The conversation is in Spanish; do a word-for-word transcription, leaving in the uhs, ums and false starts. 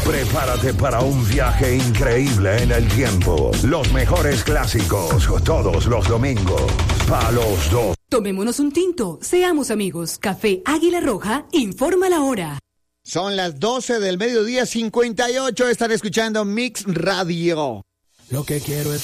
Prepárate para un viaje increíble en el tiempo. Los mejores clásicos, todos los domingos. Pa' los dos. Tomémonos un tinto, seamos amigos. Café Águila Roja, informa la hora. Son las doce del mediodía, cincuenta y ocho. Están escuchando Mix Radio. Lo que quiero es